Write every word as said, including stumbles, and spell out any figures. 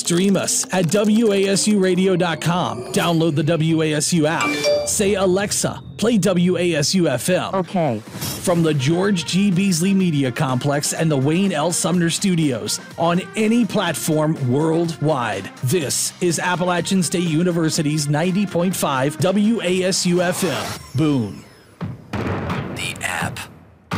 Stream us at W A S U radio dot com. Download the W A S U app. Say, Alexa, play W A S U F M. Okay. From the George G. Beasley Media Complex and the Wayne L. Sumner Studios on any platform worldwide. This is Appalachian State University's ninety point five W A S U F M. Boone.